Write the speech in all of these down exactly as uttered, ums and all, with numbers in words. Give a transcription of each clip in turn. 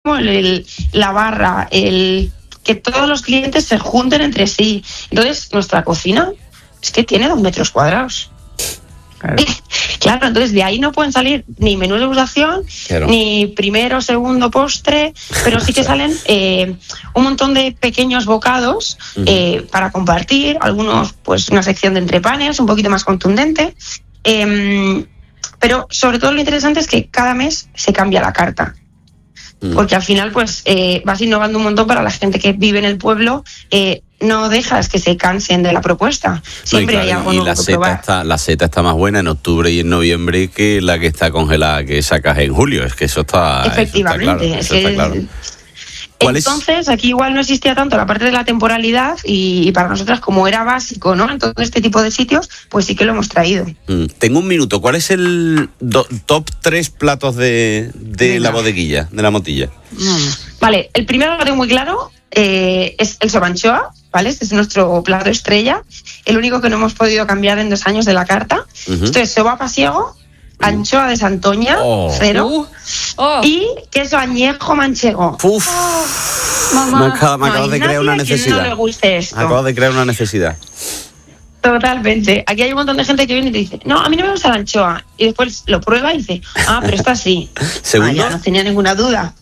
muchísimo el, el, la barra, el que todos los clientes se junten entre sí. Entonces, nuestra cocina es que tiene dos metros cuadrados. Claro. Claro, entonces de ahí no pueden salir ni menú de degustación, claro, ni primero, segundo, postre, pero sí que salen eh, un montón de pequeños bocados uh-huh. eh, para compartir, algunos pues una sección de entrepanes un poquito más contundente, eh, pero sobre todo lo interesante es que cada mes se cambia la carta. Porque al final pues eh, vas innovando un montón para la gente que vive en el pueblo, eh, no dejas que se cansen de la propuesta, siempre no, claro, hay algo nuevo la que seta probar. Está, la seta está más buena en octubre y en noviembre que la que está congelada que sacas en julio, es que eso está, efectivamente, eso está claro, eso está claro. Entonces, aquí igual no existía tanto la parte de la temporalidad y, y para nosotras como era básico, ¿no? En todo este tipo de sitios, pues sí que lo hemos traído. Mm, tengo un minuto. ¿Cuál es el do, top tres platos de, de la bodeguilla, de la Motilla? Mm. Vale, el primero lo tengo muy claro, eh, es el sobanchoa, ¿vale? Este es nuestro plato estrella, el único que no hemos podido cambiar en dos años de la carta. Uh-huh. Esto es soba pasiego, anchoa de Santoña, oh. cero, uh. oh. y queso añejo manchego. Uf. Oh. Mamá. Me acabo, me acabo no de crear una necesidad. No le guste esto. Me acabo de crear una necesidad. Totalmente. Aquí hay un montón de gente que viene y te dice, no, a mí no me gusta la anchoa. Y después lo prueba y dice, ah, pero esta sí. ¿Segundo? Ah, ya no tenía ninguna duda.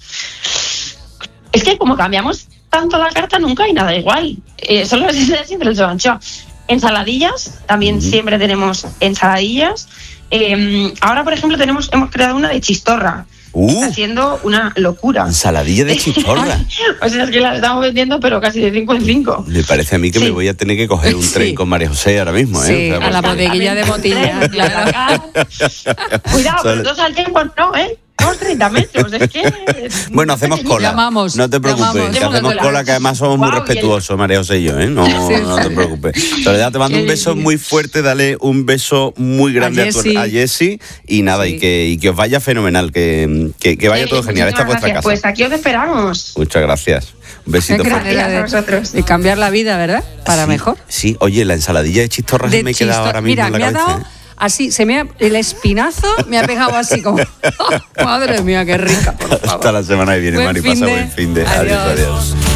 Es que como cambiamos tanto la carta, nunca hay nada igual. Eh, solo es siempre el de anchoa. Ensaladillas, también uh-huh. siempre tenemos ensaladillas. Eh, ahora, por ejemplo, tenemos hemos creado una de chistorra. Uh, está siendo una locura. Ensaladilla de chistorra. O sea, es que la estamos vendiendo, pero casi de cinco en cinco. Me parece a mí que sí. me voy a tener que coger un tren sí. con María José ahora mismo, ¿eh? Sí, o sea, a la bodeguilla de Motilla, claro. Cuidado, pero dos al tiempo no, ¿eh? treinta metros, es que... Bueno, hacemos cola. Llamamos, no te preocupes, llamamos, que hacemos cola. cola, que además somos wow, muy respetuosos, el... María José y yo, ¿eh? No, sí, no te preocupes. Soledad, te mando un beso muy fuerte, dale un beso muy grande a, tu, a Jessie y nada, sí. y, que, y que os vaya fenomenal, que, que, que vaya eh, todo genial. Esta es vuestra casa. Pues aquí os esperamos. Muchas gracias. Un besito fuerte. Gracias a vosotros. Y cambiar la vida, ¿verdad? Para sí, mejor. Sí, oye, la ensaladilla de chistorra se me he quedado ahora mismo Mira, en la me cabeza. Ha dado... ¿eh? Así, se me ha, el espinazo me ha pegado así como, oh, madre mía, qué rica, por favor. Hasta la semana que viene, buen Mari, fin pasa de... buen fin de. Adiós, adiós. adiós.